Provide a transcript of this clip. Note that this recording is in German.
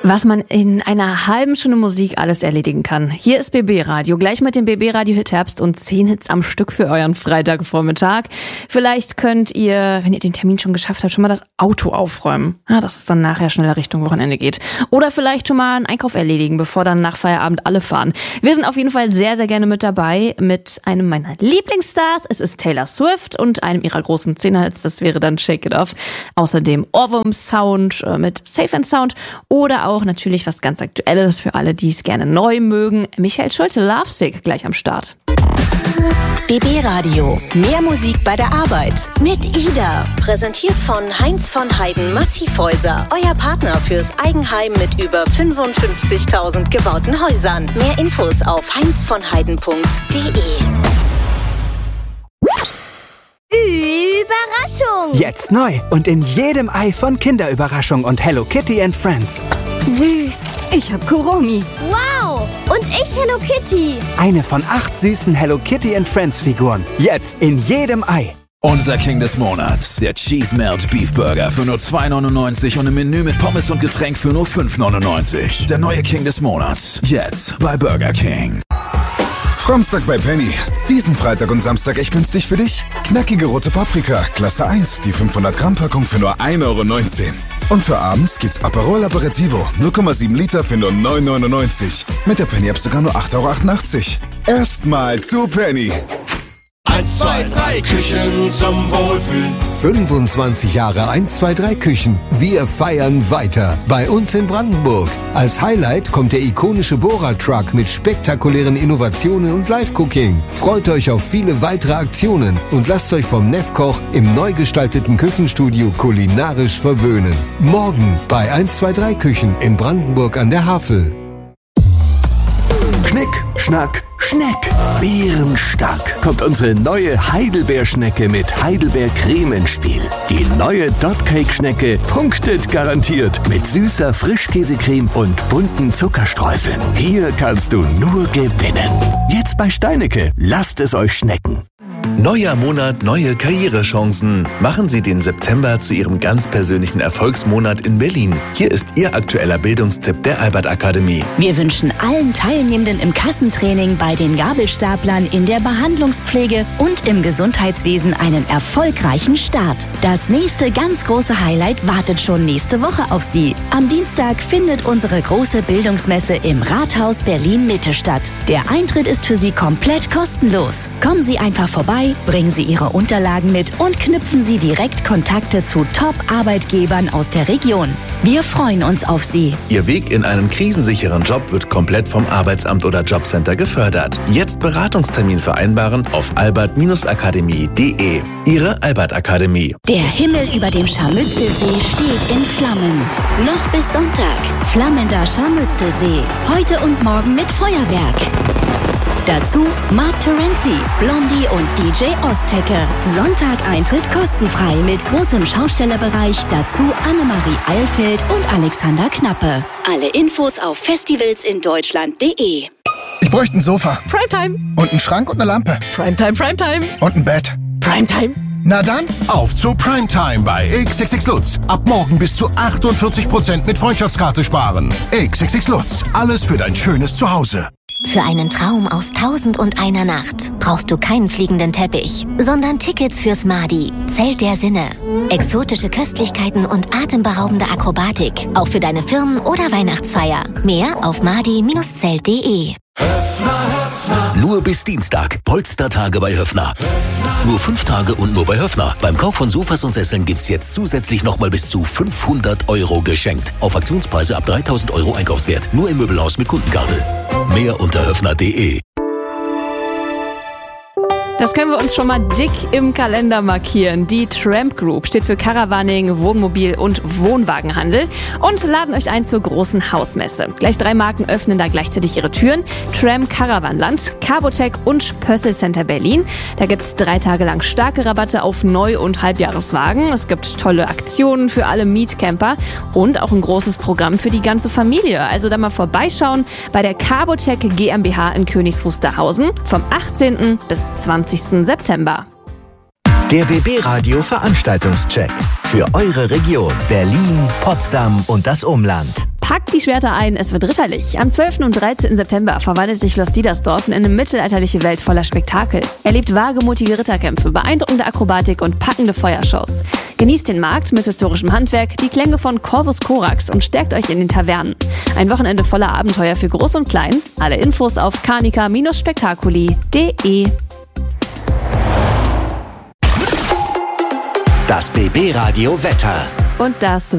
Was man in einer halben Stunde Musik alles erledigen kann. Hier ist BB Radio, gleich mit dem BB Radio Hit Herbst und 10 Hits am Stück für euren Freitagvormittag. Vielleicht könnt ihr, wenn ihr den Termin schon geschafft habt, schon mal das Auto aufräumen. Dass es dann nachher schneller Richtung Wochenende geht. Oder vielleicht schon mal einen Einkauf erledigen, bevor dann nach Feierabend alle fahren. Wir sind auf jeden Fall sehr, sehr gerne mit dabei mit einem meiner Lieblingsstars. Es ist Taylor Swift und einem ihrer großen 10er-Hits, das wäre dann Shake It Off. Außerdem Ohrwurm-Sound mit Safe and Sound oder auch natürlich was ganz Aktuelles für alle, die es gerne neu mögen. Michael Schulte, Lovesick, gleich am Start. BB Radio. Mehr Musik bei der Arbeit. Mit Ida. Präsentiert von Heinz von Heiden Massivhäuser. Euer Partner fürs Eigenheim mit über 55.000 gebauten Häusern. Mehr Infos auf heinzvonheiden.de. Überraschung! Jetzt neu und in jedem Ei von Kinderüberraschung und Hello Kitty and Friends. Süß. Ich hab Kuromi. Wow. Und ich Hello Kitty. Eine von 8 süßen Hello Kitty and Friends Figuren. Jetzt in jedem Ei. Unser King des Monats, der Cheese Melt Beef Burger für nur $2,99 und ein Menü mit Pommes und Getränk für nur $5,99. Der neue King des Monats, jetzt bei Burger King. Samstag bei Penny. Diesen Freitag und Samstag echt günstig für dich? Knackige rote Paprika, Klasse 1, die 500 Gramm Packung für nur €1,19. Und für abends gibt's Aperol Aperitivo, 0,7 Liter für nur €9,99. Mit der Penny-App sogar nur €8,88. Erstmal zu Penny. 1, 2, 3 Küchen zum Wohlfühlen. 25 Jahre 1, 2, 3 Küchen. Wir feiern weiter. Bei uns in Brandenburg. Als Highlight kommt der ikonische Bohrer-Truck mit spektakulären Innovationen und Live-Cooking. Freut euch auf viele weitere Aktionen und lasst euch vom Nefkoch im neu gestalteten Küchenstudio kulinarisch verwöhnen. Morgen bei 1, 2, 3 Küchen in Brandenburg an der Havel. Schnick, Schnack, Schneck. Bärenstark kommt unsere neue Heidelbeerschnecke mit Heidelbeercreme ins Spiel. Die neue Dot-Cake-Schnecke punktet garantiert mit süßer Frischkäsecreme und bunten Zuckerstreuseln. Hier kannst du nur gewinnen. Jetzt bei Steinecke. Lasst es euch schmecken. Neuer Monat, neue Karrierechancen. Machen Sie den September zu Ihrem ganz persönlichen Erfolgsmonat in Berlin. Hier ist Ihr aktueller Bildungstipp der Albert Akademie. Wir wünschen allen Teilnehmenden im Kassentraining, bei den Gabelstaplern, in der Behandlungspflege und im Gesundheitswesen einen erfolgreichen Start. Das nächste ganz große Highlight wartet schon nächste Woche auf Sie. Am Dienstag findet unsere große Bildungsmesse im Rathaus Berlin-Mitte statt. Der Eintritt ist für Sie komplett kostenlos. Kommen Sie einfach vorbei, bringen Sie Ihre Unterlagen mit und knüpfen Sie direkt Kontakte zu Top-Arbeitgebern aus der Region. Wir freuen uns auf Sie. Ihr Weg in einen krisensicheren Job wird komplett vom Arbeitsamt oder Jobcenter gefördert. Jetzt Beratungstermin vereinbaren auf albert-akademie.de. Ihre Albert Akademie. Der Himmel über dem Scharmützelsee steht in Flammen. Noch bis Sonntag. Flammender Scharmützelsee. Heute und morgen mit Feuerwerk. Dazu Mark Terenzi, Blondie und DJ Ostecke. Sonntag Eintritt kostenfrei mit großem Schaustellerbereich. Dazu Annemarie Eilfeld und Alexander Knappe. Alle Infos auf festivalsindeutschland.de. Ich bräuchte ein Sofa. Primetime. Und einen Schrank und eine Lampe. Primetime, Primetime. Und ein Bett. Primetime. Na dann, auf zu Primetime bei XXX Lutz. Ab morgen bis zu 48% mit Freundschaftskarte sparen. XXX Lutz, alles für dein schönes Zuhause. Für einen Traum aus 1001 Nacht brauchst du keinen fliegenden Teppich, sondern Tickets fürs Madi, Zelt der Sinne. Exotische Köstlichkeiten und atemberaubende Akrobatik, auch für deine Firmen- oder Weihnachtsfeier. Mehr auf madi-zelt.de. Nur bis Dienstag. Polstertage bei Höffner. Nur 5 Tage und nur bei Höffner. Beim Kauf von Sofas und Sesseln gibt's jetzt zusätzlich nochmal bis zu 500 € geschenkt. Auf Aktionspreise ab 3.000 € Einkaufswert. Nur im Möbelhaus mit Kundenkarte. Mehr unter höffner.de. Das können wir uns schon mal dick im Kalender markieren. Die Tramp Group steht für Caravaning, Wohnmobil und Wohnwagenhandel und laden euch ein zur großen Hausmesse. Gleich 3 Marken öffnen da gleichzeitig ihre Türen. Tramp Caravanland, Carbotec und Pössl Center Berlin. Da gibt's 3 Tage lang starke Rabatte auf Neu- und Halbjahreswagen. Es gibt tolle Aktionen für alle Mietcamper und auch ein großes Programm für die ganze Familie. Also da mal vorbeischauen bei der Carbotec GmbH in Königs Wusterhausen vom 18. bis 20. September. Der BB Radio Veranstaltungscheck für eure Region Berlin, Potsdam und das Umland. Packt die Schwerter ein, es wird ritterlich. Am 12. und 13. September verwandelt sich Schloss Diedersdorf in eine mittelalterliche Welt voller Spektakel. Erlebt wagemutige Ritterkämpfe, beeindruckende Akrobatik und packende Feuershows. Genießt den Markt mit historischem Handwerk, die Klänge von Corvus Corax und stärkt euch in den Tavernen. Ein Wochenende voller Abenteuer für Groß und Klein. Alle Infos auf carnica-spectaculi.de. Das BB Radio Wetter. Und das